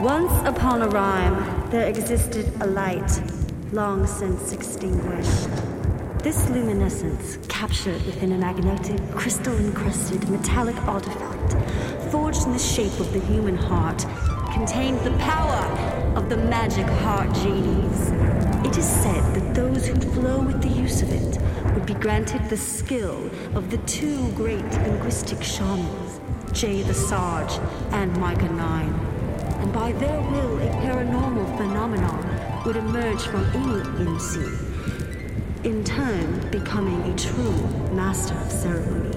Once upon a rhyme, there existed a light, long since extinguished. This luminescence, captured within a magnetic, crystal-encrusted metallic artifact, forged in the shape of the human heart, contained the power of the magic heart genies. It is said that those who flow with the use of it would be granted the skill of the two great linguistic shamans, Jay the Sarge and Micah 9. And by their will, a paranormal phenomenon would emerge from any MC, in turn becoming a true master of ceremony.